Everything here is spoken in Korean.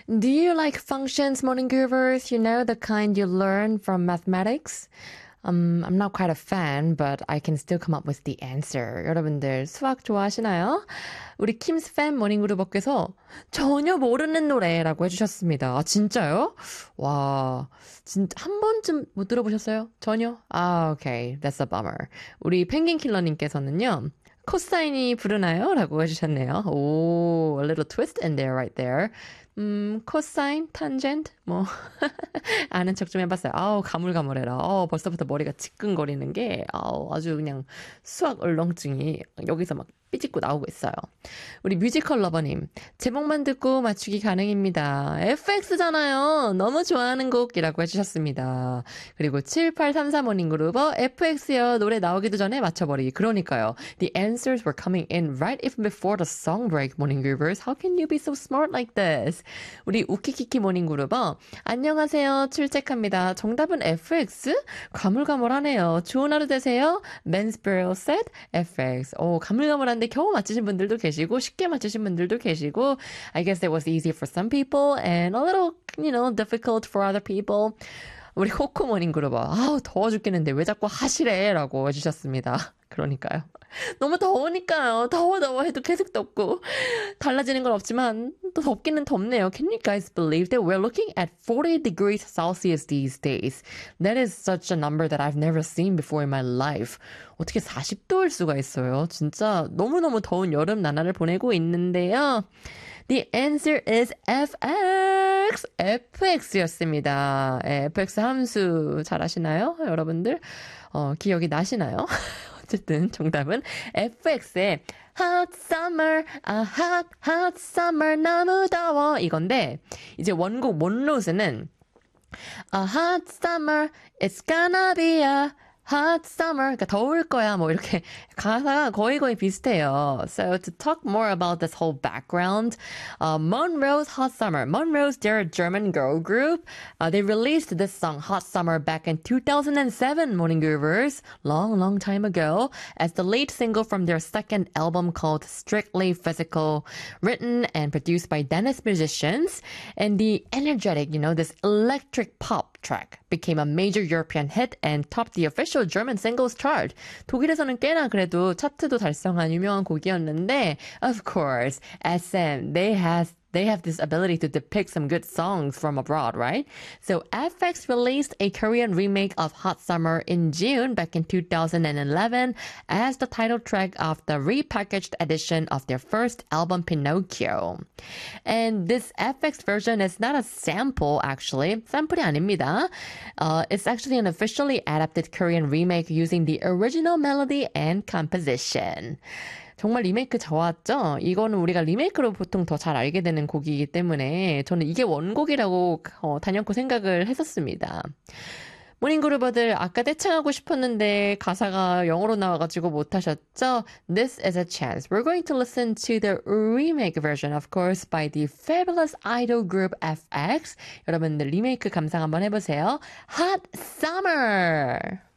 Do you like functions, morning groovers? You know, the kind you learn from mathematics? I'm not quite a fan, but I can still come up with the answer. 여러분들 수학 좋아하시나요? 우리 킴스 팬 모닝그루버께서 전혀 모르는 노래라고 해주셨습니다. 아, 진짜요? 와, 진짜 한 번쯤 못 들어보셨어요? 전혀? 아, 오케이. That's a bummer. 우리 펭귄 킬러님께서는요. 코사인이 부르나요? 라고 해주셨네요. 오, a little twist in there, right there. 코사인, 탄젠트, 뭐 아는 척 좀 해봤어요. 아우 가물가물해라. 벌써부터 머리가 지끈거리는 게 아주 그냥 수학 울렁증이 여기서 막 삐짓고 나오고 있어요. 우리 뮤지컬 러버님 제목만 듣고 맞추기 가능입니다. FX잖아요. 너무 좋아하는 곡이라고 해주셨습니다. 그리고 7834모닝 그루버 FX요. 노래 나오기도 전에 맞춰버리기. 그러니까요. The answers were coming in right even before the song break, morning groovers. How can you be so smart like this? 우리 우키키키 모닝 그루버 안녕하세요. 출첵합니다. 정답은 FX? 가물가물하네요. 좋은 하루 되세요. Mansborough said FX. 가물가물한데 겨우 맞추신 분들도 계시고 쉽게 맞추신 분들도 계시고 I guess it was easy for some people and a little, difficult for other people. 우리 호코 모닝 그루버 더워 죽겠는데 왜 자꾸 하시래? 라고 해주셨습니다. 그러니까요. 너무 더우니까요. 더워 해도 계속 덥고 달라지는 건 없지만 또 덥기는 덥네요. Can you guys believe that we're looking at 40 degrees Celsius these days? That is such a number that I've never seen before in my life. 어떻게 40도일 수가 있어요. 진짜 너무너무 더운 여름 나날을 보내고 있는데요. The answer is FX. FX였습니다. FX 함수 잘 아시나요? 여러분들? 기억이 나시나요? 어쨌든 정답은 FX의 Hot Summer, hot summer 너무 더워 이건데 이제 원곡 몬로즈는 A hot summer, it's gonna be a hot summer. 그러니까 더울 거야. 뭐 이렇게 가사가 거의 비슷해요. So to talk more about this whole background, Monroe's Hot Summer. Monroe's, they're a German girl group. They released this song Hot Summer back in 2007, Morning Groovers, long time ago, as the lead single from their second album called Strictly Physical, written and produced by Danish musicians. And the energetic, this electric pop track became a major European hit and topped the official German singles chart. 독일에서는 꽤나 그래도 차트도 달성한 유명한 곡이었는데, of course, SM, they have this ability to depict some good songs from abroad, right? So FX released a Korean remake of Hot Summer in June back in 2011 as the title track of the repackaged edition of their first album, Pinocchio. And this FX version is not a sample, actually. 샘플이 아닙니다. It's actually an officially adapted Korean remake using the original melody and composition. 정말 리메이크 좋았죠? 이거는 우리가 리메이크로 보통 더 잘 알게 되는 곡이기 때문에 저는 이게 원곡이라고 단연코 생각을 했었습니다. 모닝그루버들 아까 떼창하고 싶었는데 가사가 영어로 나와가지고 못하셨죠? This is a chance. We're going to listen to the remake version, of course, by the fabulous idol group FX. 여러분들 리메이크 감상 한번 해보세요. Hot Summer!